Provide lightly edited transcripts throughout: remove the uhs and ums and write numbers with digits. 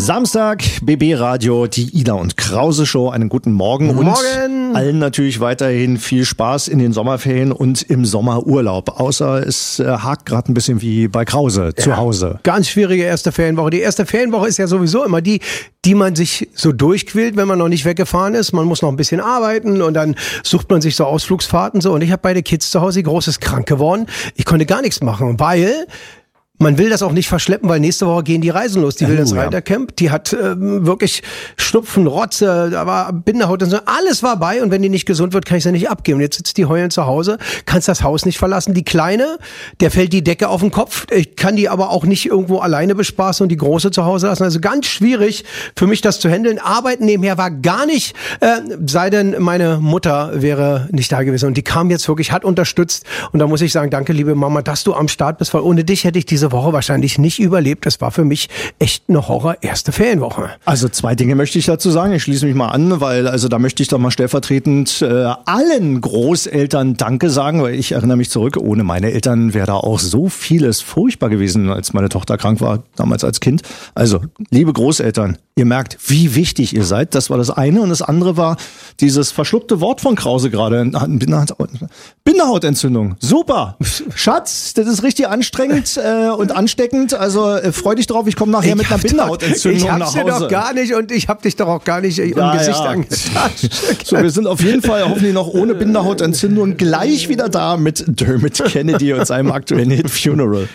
Samstag, BB Radio, die Ida und Krause Show. Einen guten Morgen. Morgen. Und allen natürlich weiterhin viel Spaß in den Sommerferien und im Sommerurlaub. Außer es hakt gerade ein bisschen wie bei Krause zu Hause. Ganz schwierige erste Ferienwoche. Die erste Ferienwoche ist ja sowieso immer die man sich so durchquält, wenn man noch nicht weggefahren ist. Man muss noch ein bisschen arbeiten und dann sucht man sich so Ausflugsfahrten so. Und ich habe beide Kids zu Hause, die Große ist krank geworden. Ich konnte gar nichts machen, weil man will das auch nicht verschleppen, weil nächste Woche gehen die Reisen los. Die will ins Reitercamp. Die hat wirklich Schnupfen, Rotze, da war Bindehaut und so. Alles war bei und wenn die nicht gesund wird, kann ich sie nicht abgeben. Und jetzt sitzt die heulend zu Hause, kannst das Haus nicht verlassen. Die Kleine, der fällt die Decke auf den Kopf. Ich kann die aber auch nicht irgendwo alleine bespaßen und die Große zu Hause lassen. Also ganz schwierig für mich, das zu handeln. Arbeiten nebenher war gar nicht, sei denn meine Mutter wäre nicht da gewesen. Und die kam jetzt wirklich, hat unterstützt. Und da muss ich sagen, danke liebe Mama, dass du am Start bist, weil ohne dich hätte ich diese Woche wahrscheinlich nicht überlebt. Das war für mich echt eine Horror-erste Ferienwoche. Also 2 Dinge möchte ich dazu sagen. Ich schließe mich mal an, weil da möchte ich doch mal stellvertretend allen Großeltern Danke sagen, weil ich erinnere mich zurück, ohne meine Eltern wäre da auch so vieles furchtbar gewesen, als meine Tochter krank war, damals als Kind. Also, liebe Großeltern, ihr merkt, wie wichtig ihr seid. Das war das eine. Und das andere war dieses verschluckte Wort von Krause gerade. Bindehautentzündung. Super. Schatz, das ist richtig anstrengend und ansteckend. Also freu dich drauf, ich komme nachher mit einer Bindehautentzündung nach Hause. Ich hab's dir doch gar nicht und ich hab dich doch auch gar nicht im Gesicht angetascht. So, wir sind auf jeden Fall hoffentlich noch ohne Bindehautentzündung gleich wieder da mit Dermot Kennedy und seinem aktuellen Hit Funeral.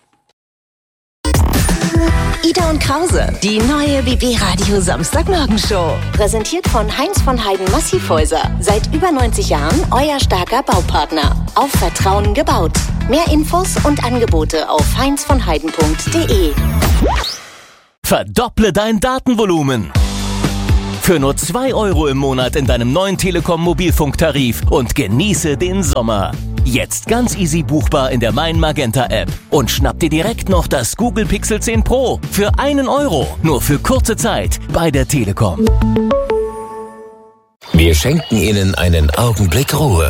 Ida und Krause, die neue BB Radio Samstagmorgenshow. Präsentiert von Heinz von Heiden Massivhäuser. Seit über 90 Jahren euer starker Baupartner. Auf Vertrauen gebaut. Mehr Infos und Angebote auf heinzvonheiden.de. Verdopple dein Datenvolumen. Für nur 2 € im Monat in deinem neuen Telekom Mobilfunktarif und genieße den Sommer. Jetzt ganz easy buchbar in der Mein Magenta App und schnapp dir direkt noch das Google Pixel 10 Pro für 1 €, nur für kurze Zeit bei der Telekom. Wir schenken Ihnen einen Augenblick Ruhe.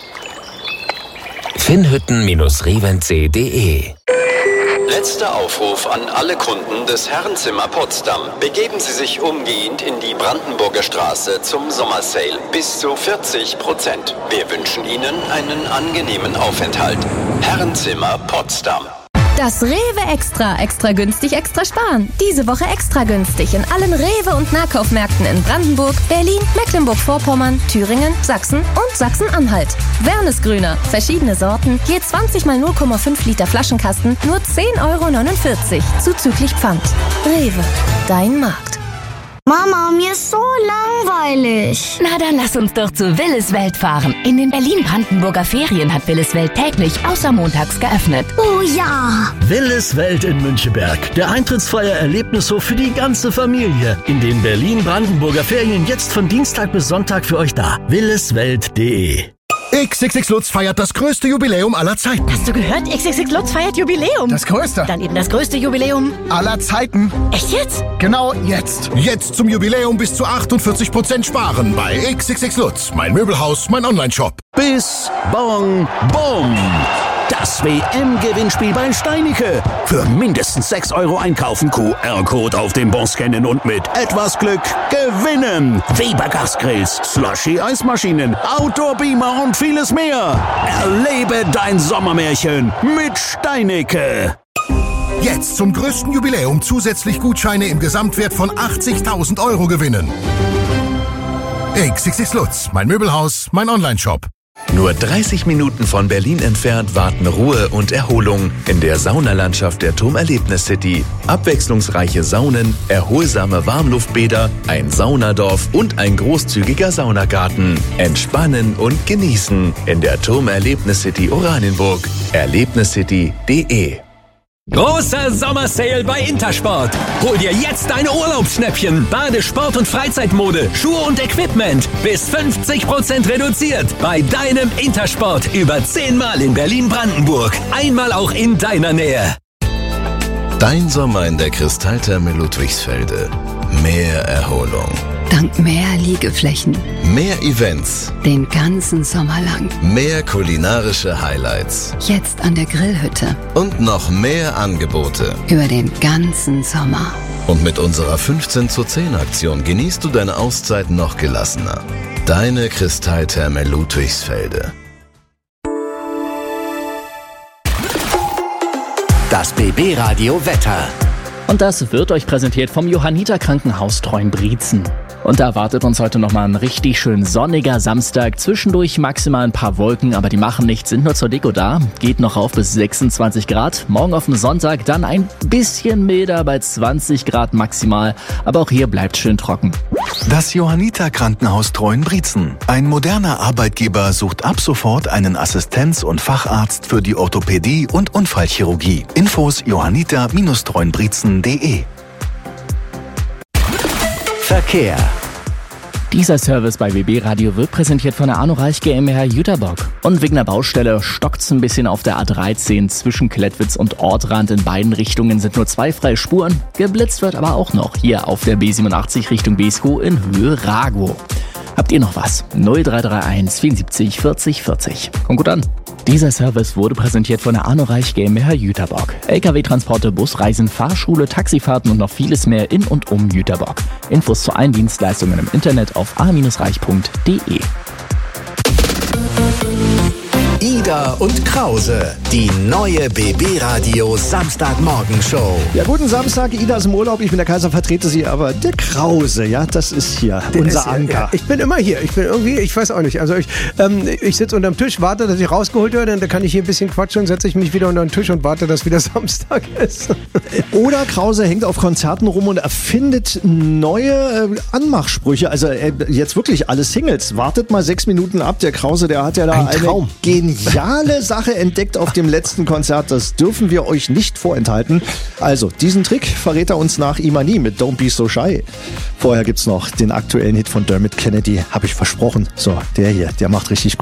Finnhütten-revenc.de. Letzter Aufruf an alle Kunden des Herrenzimmer Potsdam. Begeben Sie sich umgehend in die Brandenburger Straße zum Sommersale. Bis zu 40%. Wir wünschen Ihnen einen angenehmen Aufenthalt. Herrenzimmer Potsdam. Das Rewe Extra. Extra günstig, extra sparen. Diese Woche extra günstig in allen Rewe- und Nahkaufmärkten in Brandenburg, Berlin, Mecklenburg-Vorpommern, Thüringen, Sachsen und Sachsen-Anhalt. Wernesgrüner. Verschiedene Sorten. Je 20 mal 0,5 Liter Flaschenkasten. Nur 10,49 € zuzüglich Pfand. Rewe. Dein Markt. Mama, mir ist so langweilig. Na, dann lass uns doch zu Willis Welt fahren. In den Berlin-Brandenburger Ferien hat Willis Welt täglich außer montags geöffnet. Oh ja! Willis Welt in Müncheberg. Der eintrittsfreie Erlebnishof für die ganze Familie. In den Berlin-Brandenburger Ferien jetzt von Dienstag bis Sonntag für euch da. williswelt.de. XXX Lutz feiert das größte Jubiläum aller Zeiten. Hast du gehört? XXX Lutz feiert Jubiläum. Das größte. Dann eben das größte Jubiläum aller Zeiten. Echt jetzt? Genau jetzt. Jetzt zum Jubiläum bis zu 48% sparen bei XXX Lutz. Mein Möbelhaus, mein Onlineshop. Bis Bong Bom. Das WM-Gewinnspiel bei Steinicke. Für mindestens 6 € einkaufen, QR-Code auf dem Bon scannen und mit etwas Glück gewinnen. Weber Gasgrills, Slushy-Eismaschinen, Outdoor-Beamer und vieles mehr. Erlebe dein Sommermärchen mit Steinicke. Jetzt zum größten Jubiläum zusätzlich Gutscheine im Gesamtwert von 80.000 € gewinnen. XXX Lutz, mein Möbelhaus, mein Onlineshop. Nur 30 Minuten von Berlin entfernt warten Ruhe und Erholung in der Saunalandschaft der Turm Erlebnis City. Abwechslungsreiche Saunen, erholsame Warmluftbäder, ein Saunadorf und ein großzügiger Saunagarten. Entspannen und genießen in der Turm Erlebnis City Oranienburg. Erlebniscity.de. Großer Sommersale bei Intersport. Hol dir jetzt deine Urlaubsschnäppchen. Badesport- und Freizeitmode, Schuhe und Equipment. Bis 50% reduziert. Bei deinem Intersport. Über 10 Mal in Berlin-Brandenburg. Einmal auch in deiner Nähe. Dein Sommer in der Kristalltherme Ludwigsfelde. Mehr Erholung. Dank mehr Liegeflächen. Mehr Events. Den ganzen Sommer lang. Mehr kulinarische Highlights. Jetzt an der Grillhütte. Und noch mehr Angebote. Über den ganzen Sommer. Und mit unserer 15:10 genießt du deine Auszeit noch gelassener. Deine Kristalltherme Ludwigsfelde. Das BB-Radio Wetter. Und das wird euch präsentiert vom Johanniter Krankenhaus Treuenbrietzen. Und da erwartet uns heute nochmal ein richtig schön sonniger Samstag. Zwischendurch maximal ein paar Wolken, aber die machen nichts, sind nur zur Deko da. Geht noch auf bis 26 Grad. Morgen auf dem Sonntag dann ein bisschen milder bei 20 Grad maximal. Aber auch hier bleibt schön trocken. Das Johanniter Krankenhaus Treuenbrietzen. Ein moderner Arbeitgeber sucht ab sofort einen Assistenz- und Facharzt für die Orthopädie und Unfallchirurgie. Infos johanniter-treuenbrietzen.de. Verkehr. Dieser Service bei BB Radio wird präsentiert von der Anoreich GmbH Jüterbock. Und wegen der Baustelle stockt's ein bisschen auf der A13 zwischen Klettwitz und Ortrand. In beiden Richtungen sind nur 2 freie Spuren. Geblitzt wird aber auch noch hier auf der B87 Richtung Beeskow in Höhe Ragow. Habt ihr noch was? 0331 74 40 40. Kommt gut an. Dieser Service wurde präsentiert von der Anoreich GmbH Jüterbock. LKW-Transporte, Busreisen, Fahrschule, Taxifahrten und noch vieles mehr in und um Jüterbock. Infos zu allen Dienstleistungen im Internet auf a-reich.de. Ida und Krause, die neue BB-Radio Samstagmorgenshow. Ja, guten Samstag. Ida ist im Urlaub, ich bin der Kaiser, vertrete sie, aber der Krause, ja, das ist hier unser Anker. Ja, ich bin immer hier. Ich bin irgendwie, ich weiß auch nicht. Also ich sitze unterm Tisch, warte, dass ich rausgeholt werde, dann kann ich hier ein bisschen quatschen, setze ich mich wieder unter den Tisch und warte, dass wieder Samstag ist. Oder Krause hängt auf Konzerten rum und erfindet neue Anmachsprüche. Also jetzt wirklich alle Singles. Wartet mal 6 Minuten ab. Der Krause, der hat ja da eine geniale Sache entdeckt auf dem letzten Konzert. Das dürfen wir euch nicht vorenthalten. Also, diesen Trick verrät er uns nach Imani mit Don't Be So Shy. Vorher gibt's noch den aktuellen Hit von Dermot Kennedy, habe ich versprochen. So, der hier, der macht richtig